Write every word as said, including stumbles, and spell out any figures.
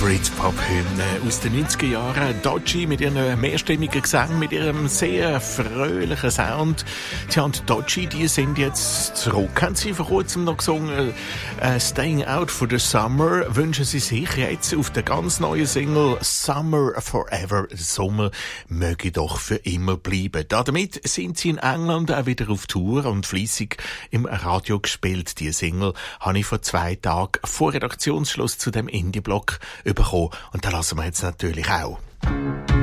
Britpop-Hymne aus den neunziger Jahren. Dodgy mit ihrem mehrstimmigen Gesang, mit ihrem sehr fröhlichen Sound. Tja, und Dodgy, die sind jetzt zurück. Haben sie vor kurzem noch gesungen, äh, Staying Out for the Summer, wünschen sie sich jetzt auf der ganz neuen Single Summer Forever. Der Sommer möge doch für immer bleiben. Damit sind sie in England auch wieder auf Tour und fleissig im Radio gespielt. Die Single habe ich vor zwei Tagen vor Redaktionsschluss zu dem Indie-Block bekommen. Und da lassen wir jetzt natürlich auch.